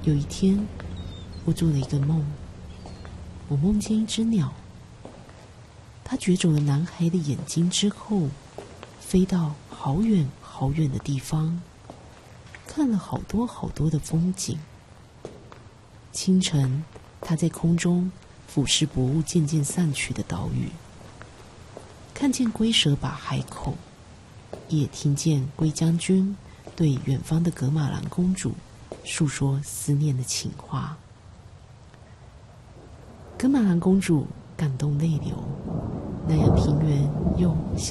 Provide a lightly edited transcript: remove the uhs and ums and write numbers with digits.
有一天，我做了一个梦，我梦见一只鸟，它攫走了男孩的眼睛之后，飞到好远好远的地方，看了好多好多的风景。清晨，它在空中俯视薄雾渐渐散去的岛屿，看见龟蛇把海口，也听见龟将军对远方的噶玛兰公主诉说思念的情话。噶玛兰公主感动泪流，那样平原又